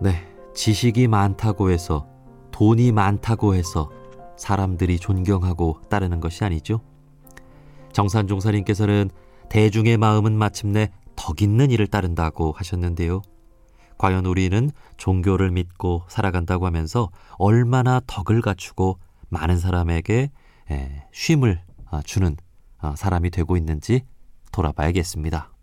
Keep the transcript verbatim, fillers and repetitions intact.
네, 지식이 많다고 해서, 돈이 많다고 해서 사람들이 존경하고 따르는 것이 아니죠. 정산종사님께서는 대중의 마음은 마침내 덕 있는 일을 따른다고 하셨는데요. 과연 우리는 종교를 믿고 살아간다고 하면서 얼마나 덕을 갖추고 많은 사람에게 쉼을 주는 사람이 되고 있는지 돌아봐야겠습니다.